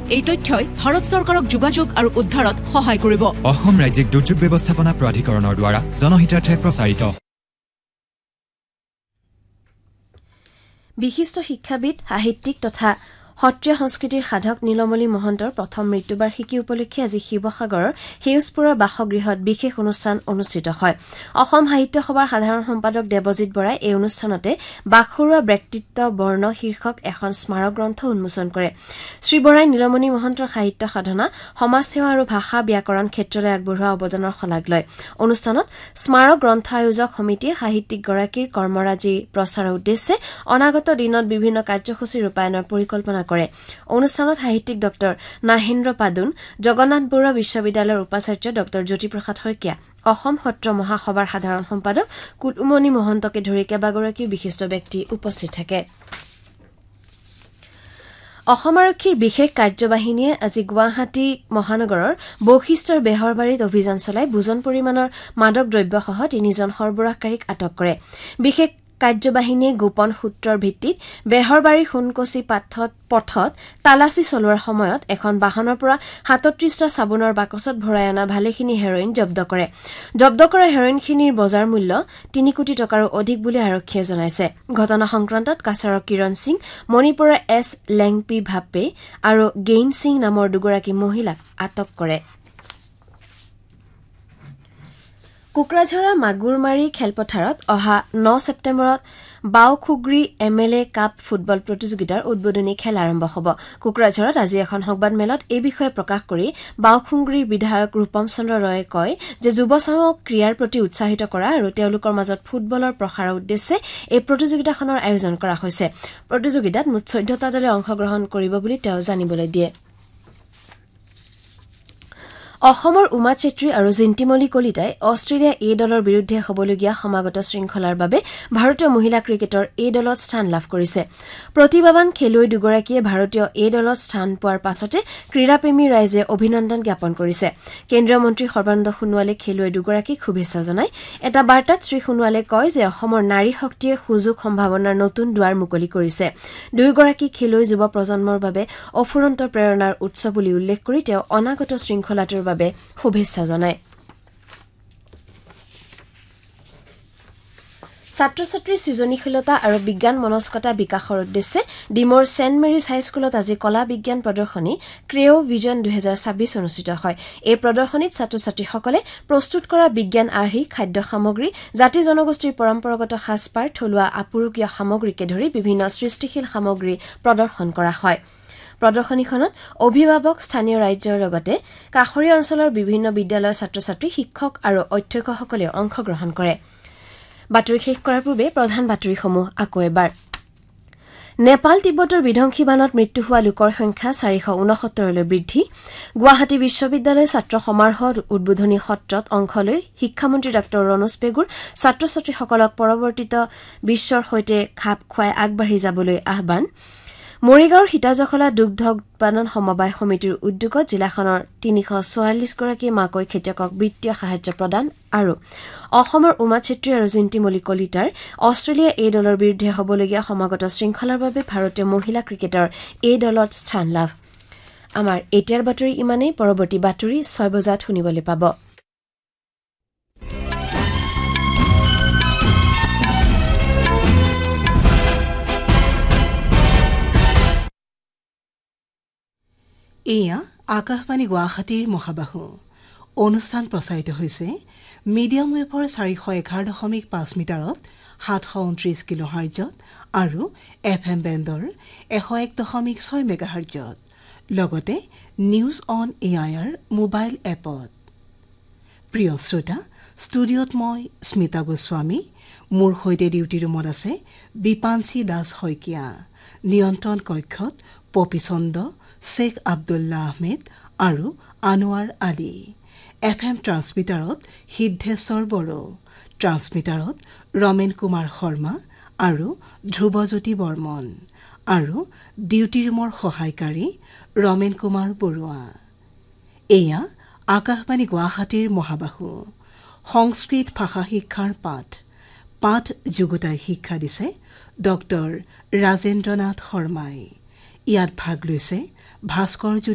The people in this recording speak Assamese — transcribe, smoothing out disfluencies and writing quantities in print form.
এই তথ্যই ভাৰত চৰকাৰক যোগাযোগ আৰু উদ্ধাৰত সহায় কৰিব। অসম ৰাজ্যিক দুৰ্যোগ ব্যৱস্থাপনা প্ৰাধিকৰণৰ দ্বাৰা জনহিতাৰ্থে প্ৰচাৰিত। বিশিষ্ট শিক্ষাবিদ, সাহিত্যিক তথা সত্ৰীয়া সংস্কৃতিৰ সাধক নীলমণি মহন্তৰ প্ৰথম মৃত্যুবাৰ্ষিকী উপলক্ষে আজি শিৱসাগৰৰ সেউজপুৰৰ বাসগৃহত বিশেষ অনুষ্ঠান অনুষ্ঠিত হয়। অসম সাহিত্য সভাৰ সাধাৰণ সম্পাদক দেৱজিৎ বৰাই এই অনুষ্ঠানতে বাখৰুৱা ব্যক্তিত্ব বৰ্ণ শীৰ্ষক এখন স্মাৰক গ্ৰন্থ উন্মোচন কৰে। শ্ৰী বৰাই নীলমণি মহন্তৰ সাহিত্য সাধনা, সমাজসেৱা আৰু ভাষা ব্যাকৰণ ক্ষেত্ৰলৈ আগবঢ়োৱা অৱদানৰ শলাগ লয়। অনুষ্ঠানত স্মাৰক গ্ৰন্থ আয়োজক সমিতিয়ে সাহিত্যিকগৰাকীৰ কৰ্মৰাজি প্ৰচাৰৰ উদ্দেশ্যে অনাগত দিনত বিভিন্ন কাৰ্যসূচী ৰূপায়ণৰ পৰিকল্পনা কৰে। অনুষ্ঠানত সাহিত্যিক ডক্টৰ নাহেন্দ্ৰ পাদুন, জগন্নাথ বৰুৱা বিশ্ববিদ্যালয়ৰ উপাচাৰ্য ডক্টৰ জ্যোতিপ্ৰসাদ শইকীয়া, অসম সত্ৰ মহাসভাৰ সাধাৰণ সম্পাদক কুলমণি মহন্তকে ধৰি কেইবাগৰাকীও বিশিষ্ট ব্যক্তি উপস্থিত থাকে। অসম আৰক্ষীৰ বিশেষ কাৰ্যবাহিনীয়ে আজি গুৱাহাটী মহানগৰৰ বশিষ্ঠৰ বেহৰবাৰীত অভিযান চলাই বুজন পৰিমাণৰ মাদক দ্ৰব্যসহ 3জন সৰবৰাহকাৰীক আটক কৰে। বিশেষ কাৰ্যবাহিনীয়ে গোপন সূত্ৰৰ ভিত্তিত বেহৰবাৰী সোণকচি পথত তালাচী চলোৱাৰ সময়ত এখন বাহনৰ পৰা ৩৭টা চাবোনৰ বাকচত ভৰাই অনা ভালেখিনি হেৰইন জব্দ কৰে। জব্দ কৰা হেৰইনখিনিৰ বজাৰ মূল্য ৩ কোটি টকাৰো অধিক বুলি আৰক্ষীয়ে জনাইছে। ঘটনা সংক্ৰান্তত কাছাৰৰ কিৰণ সিং, মণিপুৰৰ এছ লেংপি ভাপে আৰু গেইন সিং নামৰ দুগৰাকী মহিলাক আটক কৰে। কোকৰাঝাৰৰ মাগুৰমাৰী খেলপথাৰত অহা ৯ ছেপ্টেম্বৰত বাওখুগ্ৰী MLA কাপ ফুটবল প্ৰতিযোগিতাৰ উদ্বোধনী খেল আৰম্ভ হ'ব। কোকৰাঝাৰত আজি এখন সংবাদমেলত এই বিষয়ে প্ৰকাশ কৰি বাওখুগ্ৰীৰ বিধায়ক ৰূপম চন্দ্ৰ ৰয়ে কয় যে যুৱচামক ক্ৰীড়াৰ প্ৰতি উৎসাহিত কৰা আৰু তেওঁলোকৰ মাজত ফুটবলৰ প্ৰসাৰৰ উদ্দেশ্যে এই প্ৰতিযোগিতাখনৰ আয়োজন কৰা হৈছে। প্ৰতিযোগিতাত মুঠ 14টা দলে অংশগ্ৰহণ কৰিব বুলি তেওঁ জানিবলৈ দিয়ে। অসমৰ উমা চেত্ৰী আৰু জিন্তিমলী কলিতাই অষ্ট্ৰেলিয়া A দলৰ বিৰুদ্ধে হ'বলগীয়া সমাগত শৃংখলাৰ বাবে ভাৰতীয় মহিলা ক্ৰিকেটৰ A দলত স্থান লাভ কৰিছে। প্ৰতিভাৱান খেলুৱৈ দুগৰাকীয়ে ভাৰতীয় A দলত স্থান পোৱাৰ পাছতে ক্ৰীড়াপ্ৰেমী ৰাইজে অভিনন্দন জ্ঞাপন কৰিছে। কেন্দ্ৰীয় মন্ত্ৰী সৰ্বানন্দ সোণোৱালে খেলুৱৈ দুগৰাকীক শুভেচ্ছা জনায়। এটা বাৰ্তাত শ্ৰী সোণোৱালে কয় যে অসমৰ নাৰী শক্তিয়ে সুযোগ সম্ভাৱনাৰ নতুন দুৱাৰ মুকলি কৰিছে। দুয়োগৰাকী খেলুৱৈ যুৱ প্ৰজন্মৰ বাবে অফুৰন্ত প্ৰেৰণাৰ উৎস বুলি উল্লেখ কৰি তেওঁ অনাগত শৃংখলাটোৰ বাবে শুভেচ্ছা জনায়। ছাত্ৰ ছাত্ৰীৰ সৃজনীশীলতা আৰু বিজ্ঞান মনস্কতা বিকাশৰ উদ্দেশ্যে ডিমৌৰ ছেণ্ট মেৰিজ হাইস্কুলত আজি কলা বিজ্ঞান প্ৰদৰ্শনী ক্ৰেঅ' ভিজন 2026 অনুষ্ঠিত হয়। এই প্ৰদৰ্শনীত ছাত্ৰ ছাত্ৰীসকলে প্ৰস্তুত কৰা বিজ্ঞান আৰ্হি, খাদ্য সামগ্ৰী, জাতি জনগোষ্ঠীৰ পৰম্পৰাগত সাজপাৰ, থলুৱা আপুৰুগীয়া সামগ্ৰীকে ধৰি বিভিন্ন সৃষ্টিশীল সামগ্ৰী প্ৰদৰ্শন কৰা হয়। প্ৰদৰ্শনীখনত অভিভাৱক, স্থানীয় ৰাজ্যৰ লগতে কাষৰীয়া অঞ্চলৰ বিভিন্ন বিদ্যালয়ৰ ছাত্ৰ ছাত্ৰী, শিক্ষক আৰু অধ্যক্ষসকলে অংশগ্ৰহণ কৰে। বাতৰি শেষ কৰাৰ পূৰ্বে প্ৰধান বাতৰিসমূহ আকৌ এবাৰ। নেপাল তিব্বতৰ বিধ্বংসী বানত মৃত্যু হোৱা লোকৰ সংখ্যা 469লৈ বৃদ্ধি। গুৱাহাটী বিশ্ববিদ্যালয় ছাত্ৰ সমাৰোহৰ উদ্বোধনী সত্ৰত অংশ লৈ শিক্ষামন্ত্ৰী ডাঃ ৰণোজ পেগুৰ ছাত্ৰ ছাত্ৰীসকলক পৰৱৰ্তীত বিশ্বৰ সৈতে খাপ খুৱাই আগবাঢ়ি যাবলৈ আহ্বান। মৰিগাঁৱৰ সীতাজখলা দুগ্ধ উৎপাদন সমবায় সমিতিৰ উদ্যোগত জিলাখনৰ 344গৰাকী মাকৈ খেতিয়কক বিত্তীয় সাহায্য প্ৰদান আৰু অসমৰ উমা চেত্ৰী আৰু জিন্তিমলী কলিতাৰ অষ্ট্ৰেলিয়া A দলৰ বিৰুদ্ধে হ'বলগীয়া সমাগত শৃংখলাৰ বাবে ভাৰতীয় মহিলা ক্ৰিকেটৰ A দলত স্থান লাভ। আমাৰ এতিয়াৰ বাতৰি ইমানেই। পৰৱৰ্তী বাতৰি 6 বজাত শুনিবলৈ পাব। এয়া আকাশবাণী গুৱাহাটীৰ মহাবাহু অনুষ্ঠান প্ৰচাৰিত হৈছে মিডিয়াম ৱেভৰ 411.5 মিটাৰত 729 কিলোহাৰ্জত আৰু FM বেণ্ডৰ 101.6 মেগাহাৰ্জত, লগতে নিউজ অন এআইআৰ মোবাইল এপত। প্ৰিয় শ্ৰোতা, ষ্টুডিঅ'ত মই স্মিতা গোস্বামী, মোৰ সৈতে ডিউটি ৰুমত আছে বিপাঞ্চী দাস শইকীয়া, নিয়ন্ত্ৰণ কক্ষত পপী চন্দ, শ্বেখ আব্দুল্লাহ আহমেদ আৰু আনোৱাৰ আলী। FM ট্ৰান্সমিটাৰত সিদ্ধেশ্বৰ বড়ো, ট্ৰান্সমিটাৰত ৰমেন কুমাৰ শৰ্মা আৰু ধ্ৰুৱজ্যোতি বৰ্মন আৰু ডিউটি ৰুমৰ সহায়কাৰী ৰমেন কুমাৰ বৰুৱা। এয়া আকাশবাণী গুৱাহাটীৰ মহাবাহু। সংস্কৃত ভাষা শিক্ষাৰ পাঠ যুগুতাই শিক্ষা দিছে ডঃ ৰাজেন্দ্ৰনাথ শৰ্মাই। ইয়াত ভাগ লৈছে ভাস্কৰ